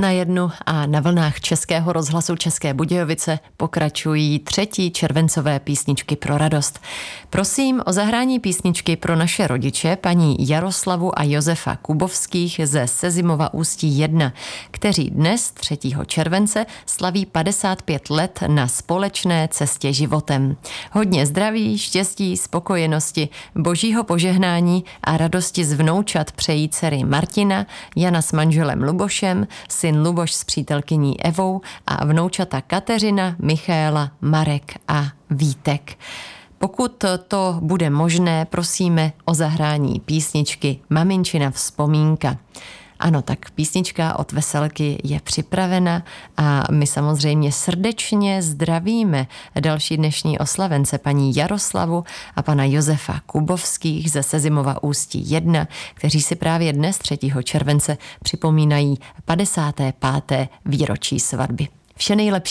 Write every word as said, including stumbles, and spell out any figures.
Na jednu a na vlnách Českého rozhlasu České Budějovice pokračují třetí červencové písničky pro radost. Prosím o zahrání písničky pro naše rodiče, paní Jaroslavu a Josefa Kubovských ze Sezimova Ústí jedna, kteří dnes třetího července slaví padesát pět let na společné cestě životem. Hodně zdraví, štěstí, spokojenosti, božího požehnání a radosti z vnoučat přejí dcery Martina, Jana s manželem Lubošem, syn Luboš s přítelkyní Evou a vnoučata Kateřina, Michaela, Marek a Vítek. Pokud to bude možné, prosíme o zahrání písničky Maminčina vzpomínka. Ano, tak písnička od Veselky je připravena a my samozřejmě srdečně zdravíme další dnešní oslavence, paní Jaroslavu a pana Josefa Kubovských ze Sezimova Ústí jedna, kteří si právě dnes třetího července připomínají padesáté páté výročí svatby. Vše nejlepší.